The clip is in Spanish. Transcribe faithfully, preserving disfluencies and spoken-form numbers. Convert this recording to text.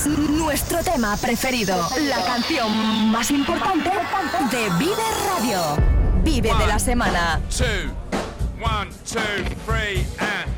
nuestro tema preferido, la canción más importante de Vive Radio. Vive de la semana. Two, one, two, three, and